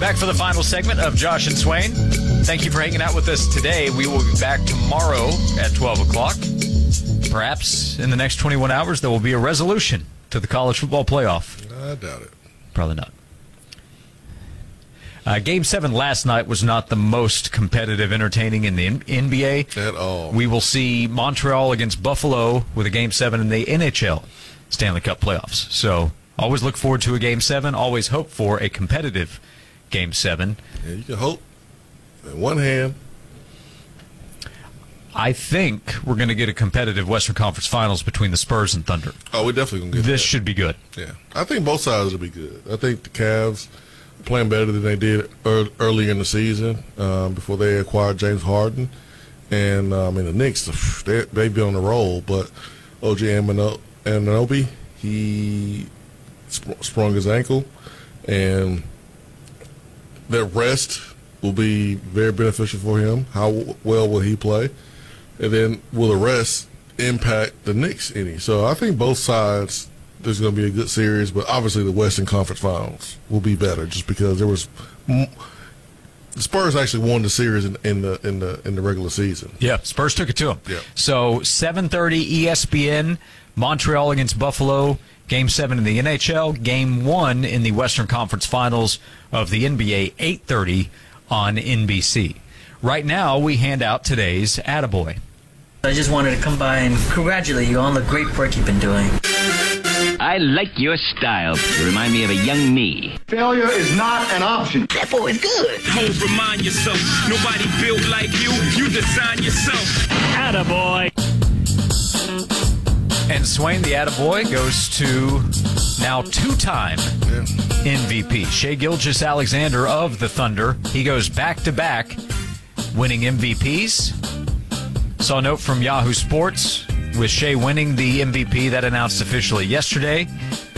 Back for the final segment of Josh and Swain. Thank you for hanging out with us today. We will be back tomorrow at 12 o'clock. Perhaps in the next 21 hours there will be a resolution to the college football playoff. I doubt it. Probably not. Game 7 last night was not the most competitive, entertaining in the NBA. At all. We will see Montreal against Buffalo with a Game 7 in the NHL Stanley Cup playoffs. So always look forward to a Game 7. Always hope for a competitive Game 7. Yeah, you can hope. In one hand. I think we're going to get a competitive Western Conference Finals between the Spurs and Thunder. Oh, we're definitely going to get This that. should be good. Yeah. I think both sides will be good. I think the Cavs are playing better than they did earlier in the season before they acquired James Harden. And, the Knicks, they've been on the roll. But OG Anunoby, he sprung his ankle. And their rest will be very beneficial for him. How well will he play? And then will the rest impact the Knicks any? So I think both sides, there's going to be a good series, but obviously the Western Conference Finals will be better just because there was the Spurs actually won the series in the regular season. Yeah, Spurs took it to them. Yeah. So 7:30 ESPN, Montreal against Buffalo, Game 7 in the NHL, Game 1 in the Western Conference Finals of the NBA, 8:30 on NBC. Right now, we hand out today's Attaboy. I just wanted to come by and congratulate you on the great work you've been doing. I like your style. You remind me of a young me. Failure is not an option. That boy is good. Hoes, remind yourself, nobody built like you. You design yourself. Attaboy. And Swain, the Attaboy, goes to now two-time MVP. Shai Gilgeous-Alexander of the Thunder. He goes back-to-back winning MVPs. Saw a note from Yahoo Sports with Shai winning the MVP that announced officially yesterday.